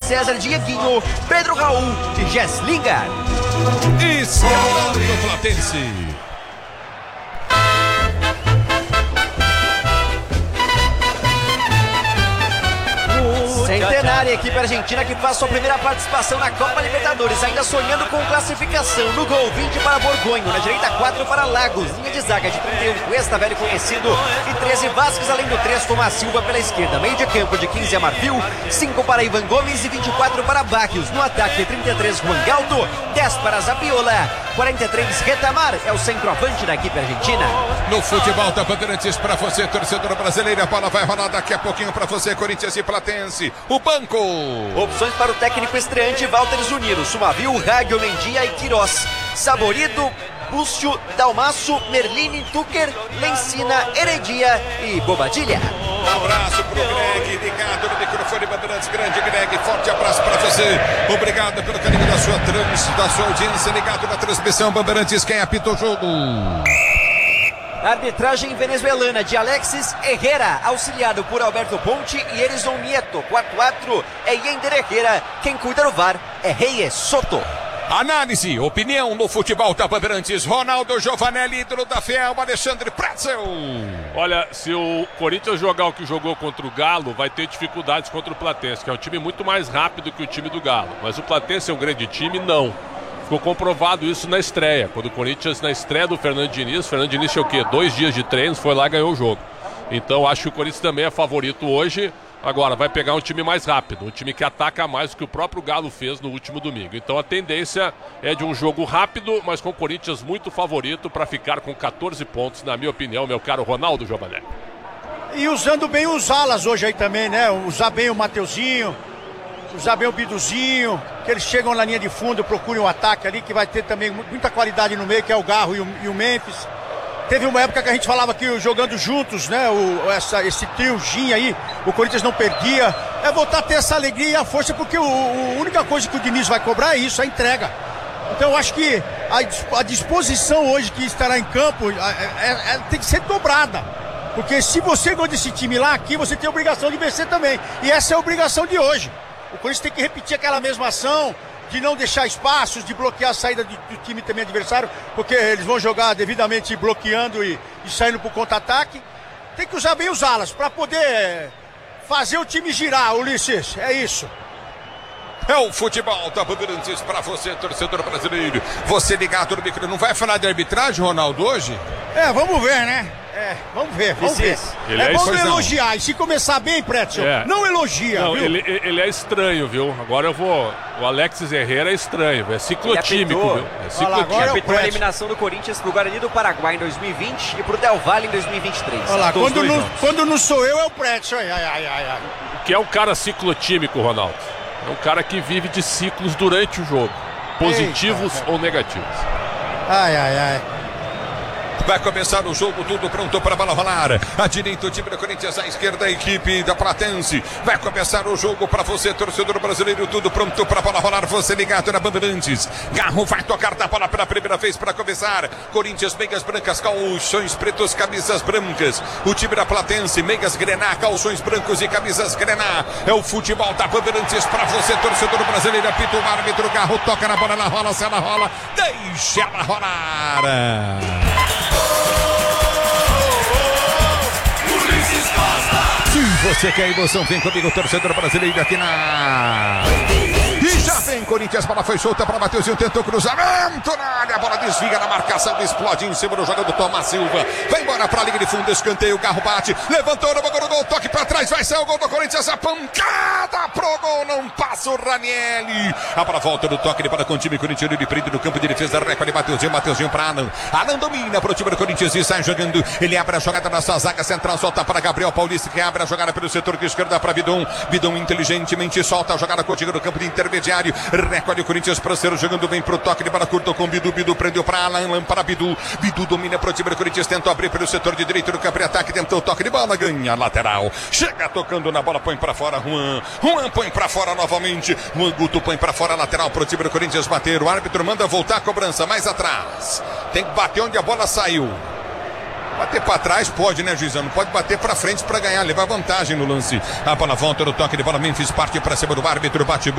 César, Dieguinho, Pedro Raul e Jess Lingard. Escalando o Platense. Centenária, equipe argentina que faz sua primeira participação na Copa Libertadores, ainda sonhando com classificação. No gol, 20 para Borgonho, na direita 4 para Lagos, linha de zaga de 31 Cuesta, velho conhecido, e 13 Vasquez, além do 3 Tomás Silva pela esquerda. Meio de campo de 15 Amarfil, 5 para Ivan Gomes e 24 para Barrios. No ataque, 33 Juan Galdo, 10 para Zapiola, 43 Retamar, é o centroavante da equipe argentina. No futebol da Bandeirantes para você, torcedor brasileiro, a bola vai rolar daqui a pouquinho para você, Corinthians e Platense. O banco. Opções para o técnico estreante Walter Zunino, Sumavil, Ragio, Mendia e Queiroz. Saborido, Búcio, Dalmaço, Merlini, Tucker, Lencina, Heredia e Bobadilha. Um abraço pro Greg, ligado no microfone Bandeirantes, grande Greg, forte abraço para você. Obrigado pelo carinho da sua audiência, ligado na transmissão Bandeirantes, quem apita o jogo. Arbitragem venezuelana de Alexis Herrera, auxiliado por Alberto Ponte e Erison Nieto. Quarto árbitro é Yender Herrera, quem cuida do VAR é Reyes Soto. Análise, opinião no futebol da Bandeirantes, Ronaldo Giovanelli, ídolo da Fiel, Alexandre Pretzel. Olha, se o Corinthians jogar o que jogou contra o Galo, vai ter dificuldades contra o Platense, que é um time muito mais rápido que o time do Galo. Mas o Platense é um grande time? Não. Ficou comprovado isso na estreia, quando o Corinthians, na estreia do Fernando Diniz tinha o quê? 2 dias de treinos, foi lá e ganhou o jogo. Então acho que o Corinthians também é favorito hoje. Agora vai pegar um time mais rápido, um time que ataca mais do que o próprio Galo fez no último domingo. Então a tendência é de um jogo rápido, mas com o Corinthians muito favorito para ficar com 14 pontos, na minha opinião, meu caro Ronaldo Giovanelli. E usando bem os alas hoje aí também, né? Usar bem o Mateuzinho, usar bem o Biduzinho, que eles chegam na linha de fundo, procurem um ataque ali, que vai ter também muita qualidade no meio, que é o Garro e o Memphis. Teve uma época que a gente falava que jogando juntos, né, esse triozinho aí, o Corinthians não perdia. É voltar a ter essa alegria e a força, porque a única coisa que o Diniz vai cobrar é isso, a entrega. Então eu acho que a disposição hoje que estará em campo tem que ser dobrada. Porque se você gosta desse time lá, aqui você tem a obrigação de vencer também. E essa é a obrigação de hoje. O Corinthians tem que repetir aquela mesma ação, de não deixar espaços, de bloquear a saída do time também adversário, porque eles vão jogar devidamente bloqueando e saindo para o contra-ataque. Tem que usar bem os alas para poder fazer o time girar, Ulisses. É isso. É o futebol da Bandeirantes para você, torcedor brasileiro. Você ligado no micro. Não vai falar de arbitragem, Ronaldo, hoje? Vamos ver, né? Vamos ver. É bom não elogiar. E se começar bem, Pretzel, não elogia, não, viu? Ele é estranho, viu? Agora eu vou... O Alexis Herrera é estranho, é ciclotímico, viu? É ciclotímico. Ele apitou a eliminação do Corinthians pro Guarani do Paraguai em 2020 e pro Del Valle em 2023. Olha lá, quando não sou eu, é o Pretzel. O que é um cara ciclotímico, Ronaldo? É um cara que vive de ciclos durante o jogo, positivos ou negativos. Vai começar o jogo, tudo pronto para a bola rolar. À direita o time do Corinthians, à esquerda a equipe da Platense. Vai começar o jogo para você, torcedor brasileiro, tudo pronto para a bola rolar. Você ligado na Bandeirantes. Garro vai tocar na bola pela primeira vez para começar. Corinthians, meias brancas, calções pretos, camisas brancas. O time da Platense, meias grená, calções brancos e camisas grená. É o futebol da Bandeirantes para você, torcedor brasileiro. Apita o árbitro, Garro toca na bola, ela rola, se ela rola, deixa ela rolar. Se você quer emoção, vem comigo, torcedor brasileiro, aqui na... E já vem Corinthians, bola foi solta para Mateuzinho, tentou cruzamento na área, a bola desvia na marcação, explode em cima do jogador Tomás Silva. Vai embora para a linha de fundo, escanteio, o Garro bate, levantou no gol, toque para trás, vai ser o gol do Corinthians, a pancada pro gol, não passa o Ranieri. A bola volta do toque, ele para com o time corintiano, ele prende no campo de defesa, recorde Mateuzinho para Alan. Alan domina para o time do Corinthians e sai jogando, ele abre a jogada na sua zaga central, solta para Gabriel Paulista, que abre a jogada pelo setor de esquerda para Bidon. Bidon inteligentemente solta a jogada contigo no campo de intermediário, recolhe o Corinthians para ser jogando bem pro toque de bola curta com Bidu, Bidu prendeu para Alan, para Bidu, Bidu domina pro time do Corinthians, tentou abrir pelo setor de direito do campo de ataque, tentou o toque de bola, ganha lateral, chega tocando na bola, põe para fora Juan põe para fora novamente, Juan Guto põe para fora, lateral pro time do Corinthians bater, o árbitro manda voltar a cobrança, mais atrás, tem que bater onde a bola saiu. Bater para trás pode, né, juizão? Não pode bater para frente para ganhar, levar vantagem no lance. A bola volta no toque de bola, Memphis parte para cima do árbitro, bate